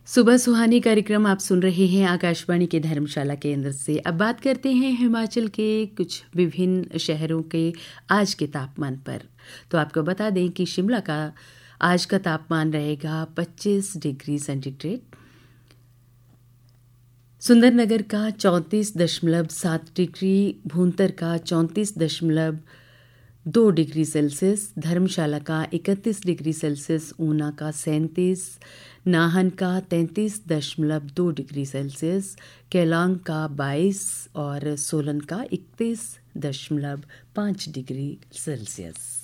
सुबह सुहानी कार्यक्रम आप सुन रहे हैं आकाशवाणी के धर्मशाला केंद्र से। अब बात करते हैं हिमाचल के कुछ विभिन्न शहरों के आज के तापमान पर। तो आपको बता दें कि शिमला का आज का तापमान रहेगा 25 डिग्री सेंटीग्रेड, सुंदरनगर का 34.7 डिग्री, भूंतर का 34.2 डिग्री सेल्सियस, धर्मशाला का 31 डिग्री सेल्सियस, ऊना का 37, नाहन का 33.2 डिग्री सेल्सियस, केलांग का 22 और सोलन का 31.5 डिग्री सेल्सियस।